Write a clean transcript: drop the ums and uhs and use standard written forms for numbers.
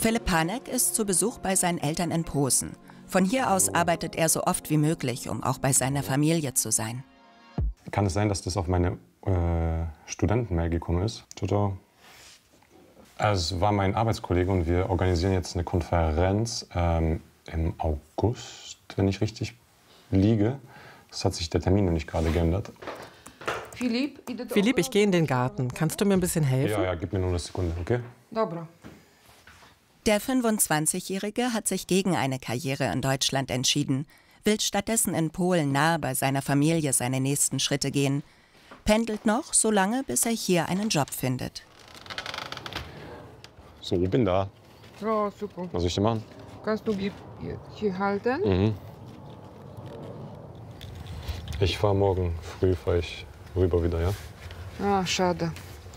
Philipp Panek ist zu Besuch bei seinen Eltern in Posen. Von hier aus arbeitet er so oft wie möglich, um auch bei seiner Familie zu sein. Kann es sein, dass das auf meine Studentenmail gekommen ist? Oder? Also, es war mein Arbeitskollege und wir organisieren jetzt eine Konferenz im August, wenn ich richtig liege. Das hat sich der Termin noch nicht gerade geändert. Philipp, ich gehe in den Garten. Kannst du mir ein bisschen helfen? Ja, gib mir nur eine Sekunde, okay? Der 25-Jährige hat sich gegen eine Karriere in Deutschland entschieden, will stattdessen in Polen nahe bei seiner Familie seine nächsten Schritte gehen. Pendelt noch, solange bis er hier einen Job findet. So, ich bin da. Oh, super. Was soll ich denn machen? Kannst du hier halten? Mhm. Ich fahre morgen früh, fahre ich rüber wieder, ja? Ah, schade.